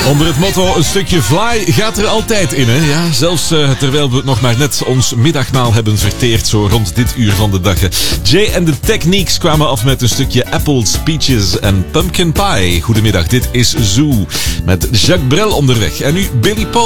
Onder het motto een stukje fly gaat er altijd in, hè? Ja, zelfs terwijl we nog maar net ons middagmaal hebben verteerd, zo rond dit uur van de dag. Jay en de Techniques kwamen af met een stukje apples, peaches en pumpkin pie. Goedemiddag, dit is Zoo met Jacques Brel onderweg. En nu Billy Paul.